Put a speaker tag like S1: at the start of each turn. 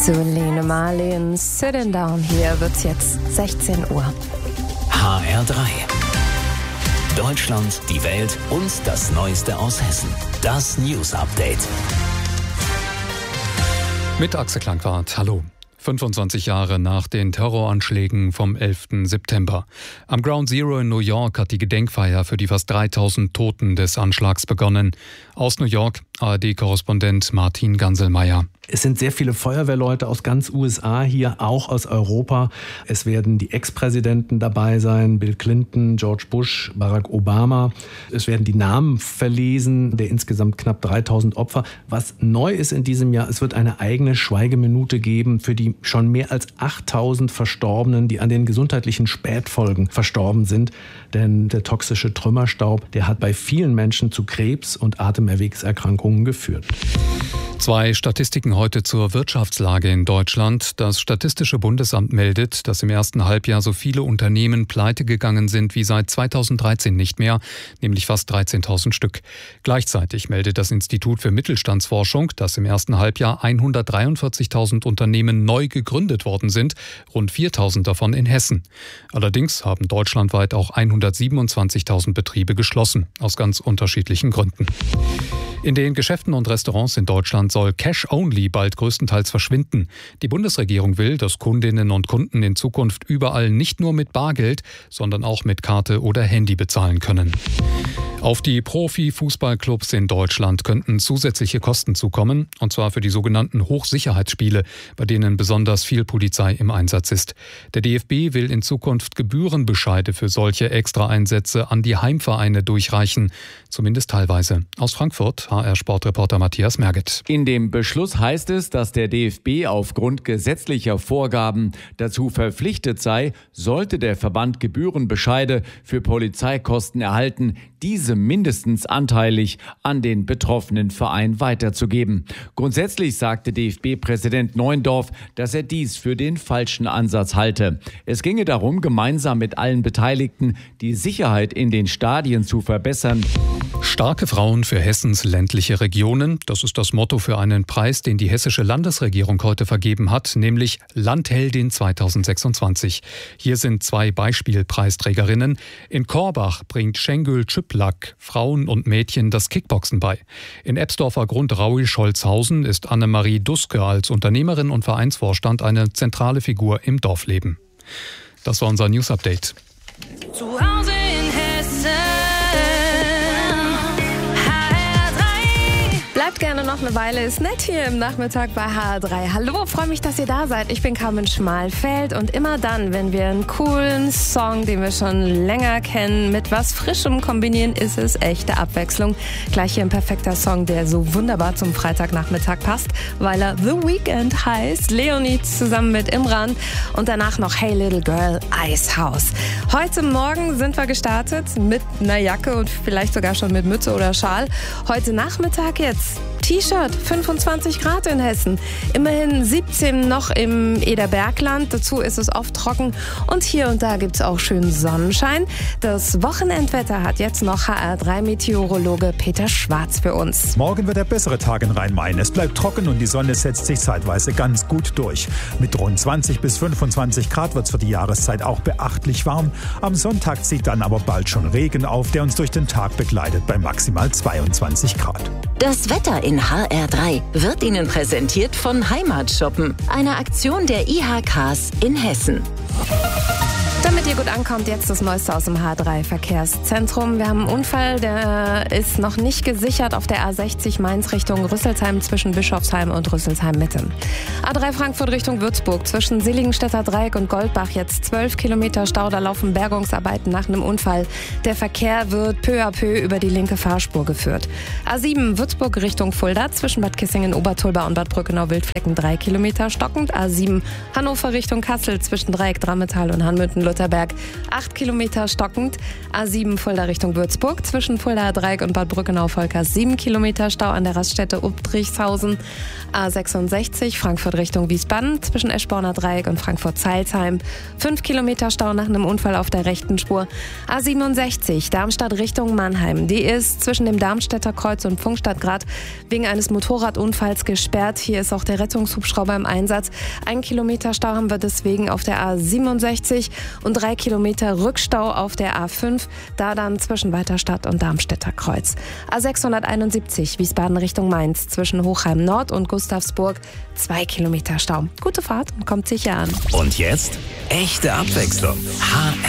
S1: zu Lene Marlin. Sitting Down. Hier wird's jetzt 16 Uhr.
S2: HR3. Deutschland, die Welt und das Neueste aus Hessen. Das News Update.
S3: Mit Axel Klangwart. Hallo. 25 Jahre nach den Terroranschlägen vom 11. September. Am Ground Zero in New York hat die Gedenkfeier für die fast 3000 Toten des Anschlags begonnen. Aus New York, ARD-Korrespondent Martin Ganselmeier.
S4: Es sind sehr viele Feuerwehrleute aus ganz USA hier, auch aus Europa. Es werden die Ex-Präsidenten dabei sein, Bill Clinton, George Bush, Barack Obama. Es werden die Namen verlesen der insgesamt knapp 3000 Opfer. Was neu ist in diesem Jahr, es wird eine eigene Schweigeminute geben für die schon mehr als 8000 Verstorbenen, die an den gesundheitlichen Spätfolgen verstorben sind. Denn der toxische Trümmerstaub, der hat bei vielen Menschen zu Krebs und Atemwegserkrankungen geführt.
S3: 2 Statistiken heute zur Wirtschaftslage in Deutschland. Das Statistische Bundesamt meldet, dass im ersten Halbjahr so viele Unternehmen pleite gegangen sind wie seit 2013 nicht mehr, nämlich fast 13.000 Stück. Gleichzeitig meldet das Institut für Mittelstandsforschung, dass im ersten Halbjahr 143.000 Unternehmen neu gegründet worden sind, rund 4.000 davon in Hessen. Allerdings haben deutschlandweit auch 127.000 Betriebe geschlossen, aus ganz unterschiedlichen Gründen. In den Geschäften und Restaurants in Deutschland soll Cash-Only bald größtenteils verschwinden. Die Bundesregierung will, dass Kundinnen und Kunden in Zukunft überall nicht nur mit Bargeld, sondern auch mit Karte oder Handy bezahlen können. Auf die Profi-Fußballclubs in Deutschland könnten zusätzliche Kosten zukommen, und zwar für die sogenannten Hochsicherheitsspiele, bei denen besonders viel Polizei im Einsatz ist. Der DFB will in Zukunft Gebührenbescheide für solche Extraeinsätze an die Heimvereine durchreichen, zumindest teilweise. Aus Frankfurt, HR-Sportreporter Matthias Merget.
S5: In dem Beschluss heißt es, dass der DFB aufgrund gesetzlicher Vorgaben dazu verpflichtet sei, sollte der Verband Gebührenbescheide für Polizeikosten erhalten, diese mindestens anteilig an den betroffenen Verein weiterzugeben. Grundsätzlich sagte DFB-Präsident Neuendorf, dass er dies für den falschen Ansatz halte. Es ginge darum, gemeinsam mit allen Beteiligten die Sicherheit in den Stadien zu verbessern.
S3: Starke Frauen für Hessens ländliche Regionen, das ist das Motto für einen Preis, den die hessische Landesregierung heute vergeben hat, nämlich Landheldin 2026. Hier sind 2 Beispielpreisträgerinnen. In Korbach bringt Schengül Çöplak Frauen und Mädchen das Kickboxen bei. In Ebsdorfer Grund Raui-Scholzhausen ist Annemarie Duske als Unternehmerin und Vereinsvorstand eine zentrale Figur im Dorfleben. Das war unser News Update.
S1: Zu Hause in Hessen. Bleibt gerne noch eine Weile, ist nett hier im Nachmittag bei HR3. Hallo, freue mich, dass ihr da seid. Ich bin Carmen Schmalfeld und immer dann, wenn wir einen coolen Song, den wir schon länger kennen, mit was Frischem kombinieren, ist es echte Abwechslung. Gleich hier ein perfekter Song, der so wunderbar zum Freitagnachmittag passt, weil er The Weeknd heißt. Leonie zusammen mit Imran und danach noch Hey Little Girl, Icehouse. Heute Morgen sind wir gestartet mit einer Jacke und vielleicht sogar schon mit Mütze oder Schal. Heute Nachmittag jetzt T-Shirt, 25 Grad in Hessen. Immerhin 17 noch im Ederbergland. Dazu ist es oft trocken und hier und da gibt es auch schönen Sonnenschein. Das Wochenendwetter hat jetzt noch HR3-Meteorologe Peter Schwarz für uns.
S6: Morgen wird der bessere Tag in Rhein-Main. Es bleibt trocken und die Sonne setzt sich zeitweise ganz gut durch. Mit rund 20 bis 25 Grad wird es für die Jahreszeit auch beachtlich warm. Am Sonntag zieht dann aber bald schon Regen auf, der uns durch den Tag begleitet bei maximal 22 Grad.
S7: Das Wetter in HR3 wird Ihnen präsentiert von Heimatshoppen, einer Aktion der IHKs in Hessen.
S1: Damit ihr gut ankommt, jetzt das Neueste aus dem HR3-Verkehrszentrum. Wir haben einen Unfall, der ist noch nicht gesichert auf der A60 Mainz Richtung Rüsselsheim zwischen Bischofsheim und Rüsselsheim-Mitte. A3 Frankfurt Richtung Würzburg zwischen Seligenstädter Dreieck und Goldbach jetzt 12 Kilometer Stau, da laufen Bergungsarbeiten nach einem Unfall. Der Verkehr wird peu à peu über die linke Fahrspur geführt. A7 Würzburg Richtung Fulda zwischen Bad Kissingen, Obertulba und Bad Brückenau-Wildflecken 3 Kilometer stockend. A7 Hannover Richtung Kassel zwischen Dreieck Drammetal und Hanmünden Lutherberg 8 Kilometer stockend. A7 Fulda Richtung Würzburg zwischen Fuldaer Dreieck und Bad Brückenau-Volkers 7 Kilometer Stau an der Raststätte Ubtrichshausen. A66 Frankfurt Richtung Wiesbaden zwischen Eschborner Dreieck und Frankfurt-Zeilsheim 5 Kilometer Stau nach einem Unfall auf der rechten Spur. A67 Darmstadt Richtung Mannheim. Die ist zwischen dem Darmstädter Kreuz und Pfungstadtgrad wegen eines Motorradunfalls gesperrt. Hier ist auch der Rettungshubschrauber im Einsatz. 1 Kilometer Stau haben wir deswegen auf der A67 und 3 Kilometer Rückstau auf der A5. Da dann zwischen Weiterstadt und Darmstädter Kreuz. A671 Wiesbaden Richtung Mainz zwischen Hochheim Nord und Gustavsburg 2 Kilometer Stau. Gute Fahrt und kommt sicher an.
S2: Und jetzt echte Abwechslung. HR